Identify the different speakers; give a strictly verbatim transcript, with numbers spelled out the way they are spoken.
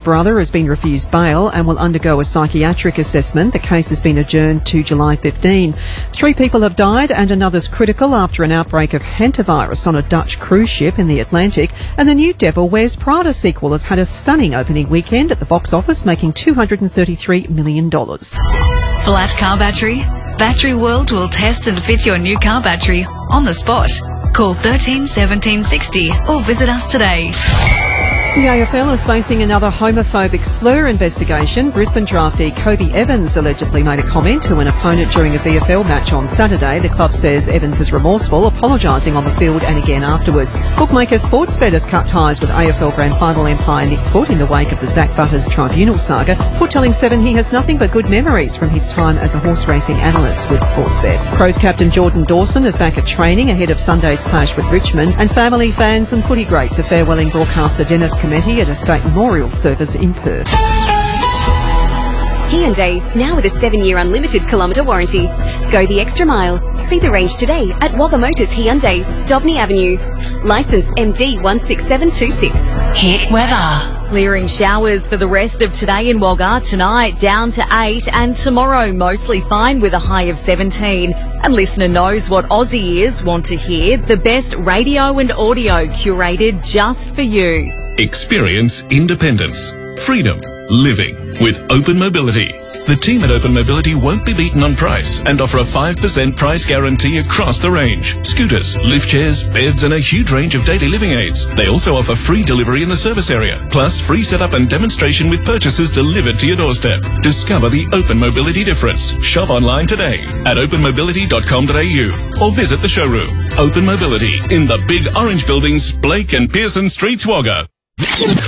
Speaker 1: brother has been refused bail and will undergo a psychiatric assessment. The case has been adjourned to July fifteenth. Three people have died and another's critical after an outbreak of hantavirus on a Dutch cruise ship in the Atlantic. And the new Devil Wears Prada sequel has had a stunning opening weekend at the box office, making two hundred thirty-three million dollars.
Speaker 2: Flat car battery? Battery World will test and fit your new car battery on the spot. Call thirteen seventeen sixty or visit us today.
Speaker 1: The A F L is facing another homophobic slur investigation. Brisbane draftee Kobe Evans allegedly made a comment to an opponent during a V F L match on Saturday. The club says Evans is remorseful, apologising on the field and again afterwards. Bookmaker Sportsbet has cut ties with A F L Grand Final empire Nick Foot in the wake of the Zach Butters tribunal saga. Foot telling Seven he has nothing but good memories from his time as a horse racing analyst with Sportsbet. Crows captain Jordan Dawson is back at training ahead of Sunday's clash with Richmond, and family, fans and footy greats are farewelling broadcaster Dennis Cometti at a state memorial service in Perth.
Speaker 3: Hyundai, now with a seven-year unlimited kilometre warranty. Go the extra mile. See the range today at Wagga Motors Hyundai, Dobney Avenue. Licence M D one six seven two six.
Speaker 2: Hit weather. Clearing showers for the rest of today in Wagga, tonight down to eight, and tomorrow mostly fine with a high of seventeen. And listener knows what Aussie ears want to hear, the best radio and audio curated just for you.
Speaker 4: Experience independence, freedom, living with Open Mobility. The team at Open Mobility won't be beaten on price and offer a five percent price guarantee across the range. Scooters, lift chairs, beds and a huge range of daily living aids. They also offer free delivery in the service area, plus free setup and demonstration with purchases delivered to your doorstep. Discover the Open Mobility difference. Shop online today at open mobility dot com dot a u or visit the showroom. Open Mobility in the big orange buildings, Blake and Pearson Streets, Wagga.